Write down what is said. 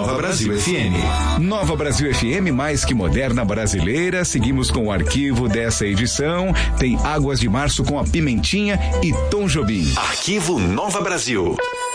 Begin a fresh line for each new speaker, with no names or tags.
Nova Brasil FM.
Nova Brasil FM, mais que moderna brasileira. Seguimos com o arquivo dessa edição. Tem Águas de Março com a Pimentinha e Tom Jobim.
Arquivo Nova Brasil.